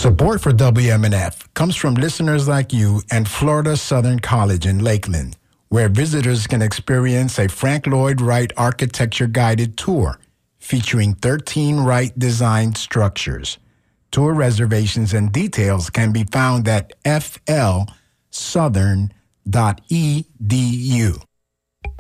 Support for WMNF comes from listeners like you and Florida Southern College in Lakeland, where visitors can experience a Frank Lloyd Wright architecture-guided tour featuring 13 Wright-designed structures. Tour reservations and details can be found at flsouthern.edu.